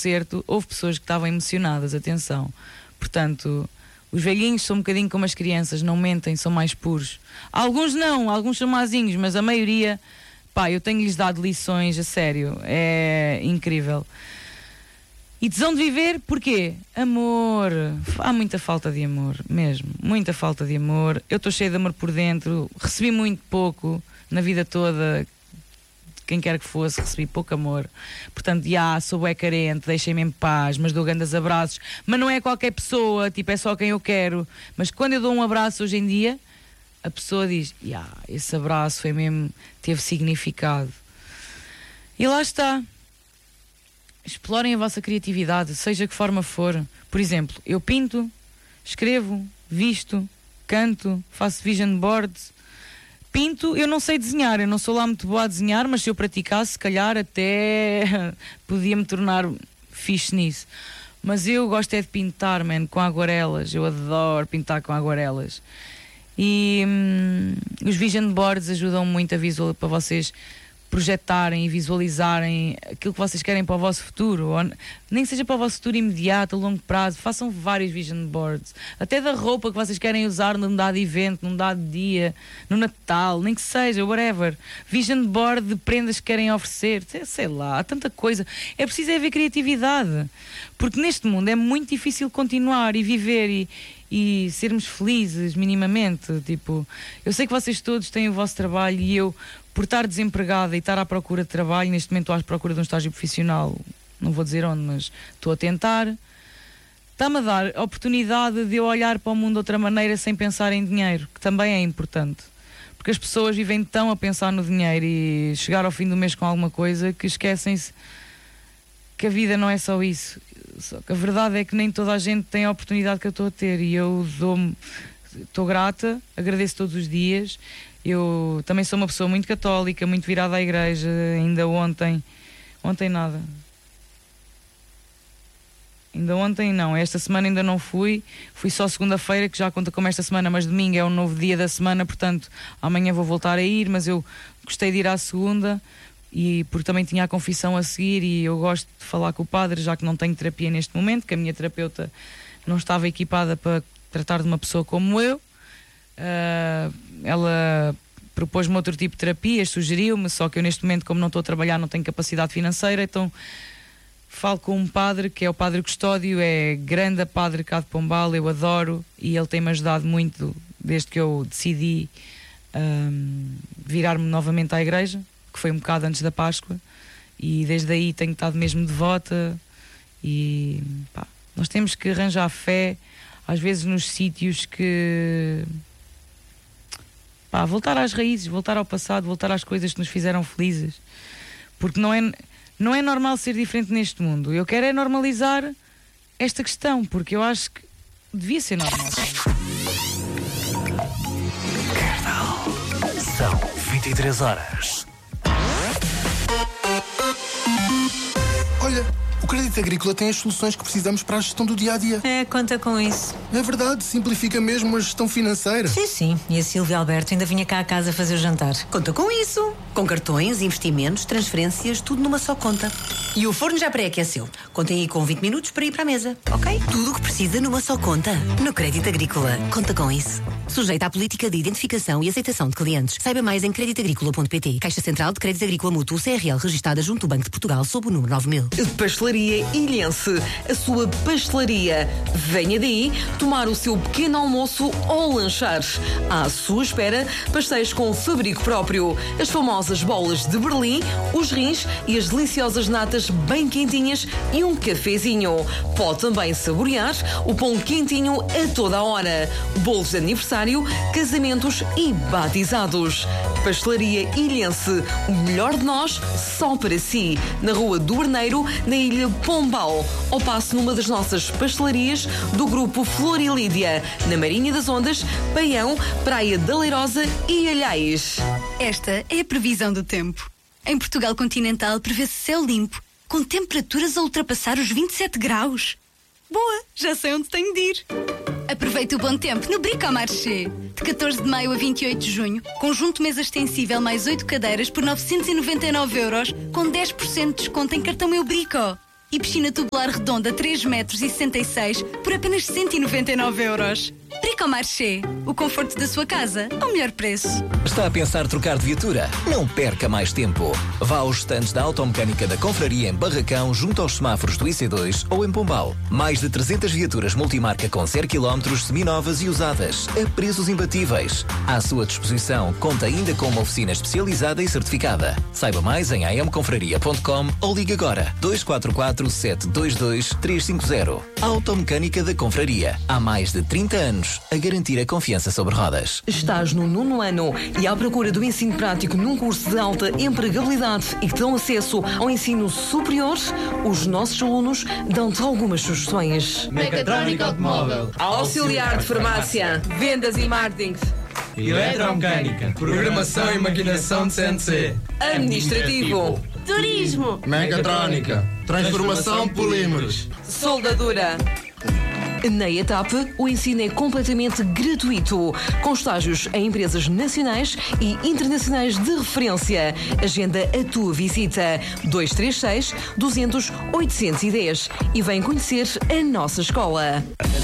concerto houve pessoas que estavam emocionadas, atenção. Portanto, os velhinhos são um bocadinho como as crianças, não mentem, são mais puros. Alguns não, alguns são mazinhos, mas a maioria, pá, eu tenho-lhes dado lições, a sério, é incrível. E tesão de viver, porquê? Amor. Há muita falta de amor, mesmo. Muita falta de amor. Eu estou cheia de amor por dentro. Recebi muito pouco na vida toda. Quem quer que fosse, recebi pouco amor. Portanto, sou bué carente, deixem-me em paz, mas dou grandes abraços. Mas não é qualquer pessoa, tipo, é só quem eu quero. Mas quando eu dou um abraço hoje em dia, a pessoa diz, esse abraço foi mesmo, teve significado. E lá está. Explorem a vossa criatividade, seja que forma for. Por exemplo, eu pinto, escrevo, visto, canto, faço vision boards. Pinto, eu não sei desenhar, eu não sou lá muito boa a desenhar, mas se eu praticasse, se calhar até podia me tornar fixe nisso. Mas eu gosto é de pintar, com aguarelas. Eu adoro pintar com aguarelas. E os vision boards ajudam muito para vocês projetarem e visualizarem aquilo que vocês querem para o vosso futuro, ou nem que seja para o vosso futuro imediato, a longo prazo. Façam vários vision boards, até da roupa que vocês querem usar num dado evento, num dado dia, no Natal, nem que seja, whatever. Vision board de prendas que querem oferecer, sei lá, há tanta coisa. É preciso haver criatividade, porque neste mundo é muito difícil continuar e viver e sermos felizes minimamente. Tipo, eu sei que vocês todos têm o vosso trabalho e eu, por estar desempregada e estar à procura de trabalho, neste momento estou à procura de um estágio profissional, não vou dizer onde, mas estou a tentar. Está-me a dar a oportunidade de eu olhar para o mundo de outra maneira sem pensar em dinheiro, que também é importante. Porque as pessoas vivem tão a pensar no dinheiro e chegar ao fim do mês com alguma coisa que esquecem-se que a vida não é só isso. Só que a verdade é que nem toda a gente tem a oportunidade que eu estou a ter e eu estou grata, agradeço todos os dias. Eu também sou uma pessoa muito católica, muito virada à igreja. Ainda ontem não, esta semana ainda não fui só segunda-feira, que já conta como esta semana, mas domingo é um novo dia da semana, portanto amanhã vou voltar a ir, mas eu gostei de ir à segunda, e porque também tinha a confissão a seguir e eu gosto de falar com o padre, já que não tenho terapia neste momento, que a minha terapeuta não estava equipada para tratar de uma pessoa como eu. Ela propôs-me outro tipo de terapias, sugeriu-me, só que eu neste momento, como não estou a trabalhar, não tenho capacidade financeira, então falo com um padre, que é o Padre Custódio, é grande padre cá de Pombal, eu adoro, e ele tem-me ajudado muito desde que eu decidi virar-me novamente à igreja, que foi um bocado antes da Páscoa, e desde aí tenho estado mesmo devota. E nós temos que arranjar fé às vezes nos sítios que... voltar às raízes, voltar ao passado, voltar às coisas que nos fizeram felizes, porque não é normal ser diferente neste mundo. Eu quero é normalizar esta questão, porque eu acho que devia ser normal. São 23 horas. Olha, o Crédito Agrícola tem as soluções que precisamos para a gestão do dia-a-dia. Conta com isso. É verdade, simplifica mesmo a gestão financeira. Sim. E a Silvia Alberto ainda vinha cá a casa fazer o jantar. Conta com isso. Com cartões, investimentos, transferências, tudo numa só conta. E o forno já pré-aqueceu. Contem aí com 20 minutos para ir para a mesa, ok? Tudo o que precisa numa só conta. No Crédito Agrícola. Conta com isso. Sujeita à política de identificação e aceitação de clientes. Saiba mais em creditagricola.pt. Caixa Central de Crédito Agrícola Mútuo CRL, registada junto ao Banco de Portugal sob o número 9000. Pastelaria Ilhense, a sua pastelaria. Venha daí tomar o seu pequeno almoço ou lanchar. À sua espera, pastéis com fabrico próprio, as famosas bolas de Berlim, os rins e as deliciosas natas bem quentinhas e um cafezinho. Pode também saborear o pão quentinho a toda a hora. Bolos de aniversário, casamentos e batizados. Pastelaria Ilhense, o melhor de nós, só para si. Na Rua do Berneiro, na Ilha Pombal. Ou passe numa das nossas pastelarias do grupo Flor e Lídia, na Marinha das Ondas, Paião, Praia da Leirosa e Alhais. Esta é a previsão do tempo. Em Portugal continental prevê-se céu limpo, com temperaturas a ultrapassar os 27 graus. Boa, já sei onde tenho de ir. Aproveite o bom tempo no Bricomarché. De 14 de maio a 28 de junho, conjunto mesa extensível mais 8 cadeiras por 999 €, com 10% de desconto em cartão Meu Brico. e piscina tubular redonda 3,66 metros por apenas 199 euros. Bricomarché, o conforto da sua casa ao melhor preço. Está a pensar trocar de viatura? Não perca mais tempo. Vá aos estandes da Automecânica da Confraria em Barracão, junto aos semáforos do IC2 ou em Pombal. Mais de 300 viaturas multimarca com 0 km, seminovas e usadas, a preços imbatíveis. À sua disposição, conta ainda com uma oficina especializada e certificada. Saiba mais em amconfraria.com ou ligue agora 244 722 350. Automecânica da Confraria. Há mais de 30 anos a garantir a confiança sobre rodas. Estás no 9º ano e à procura do ensino prático num curso de alta empregabilidade e que dão acesso ao ensino superior? Os nossos alunos dão-te algumas sugestões. Mecatrónica automóvel, auxiliar de farmácia, vendas e marketing, eletromecânica, programação e maquinação de CNC, administrativo, turismo, Mecatrónica, transformação de polímeros, soldadura. Na ETAP, o ensino é completamente gratuito, com estágios em empresas nacionais e internacionais de referência. Agenda a tua visita 236 200 810 e vem conhecer a nossa escola.